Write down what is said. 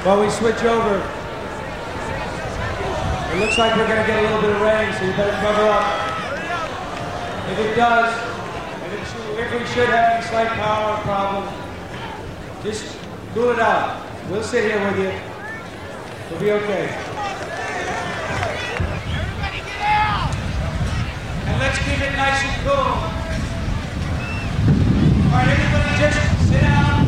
while we switch over. It looks like we're going to get a little bit of rain, so you better cover up. If it does, and if we should have any slight power problem, just cool it out. We'll sit here with you. We'll be okay. Everybody get out! And let's keep it nice and cool. All right, everybody just sit down.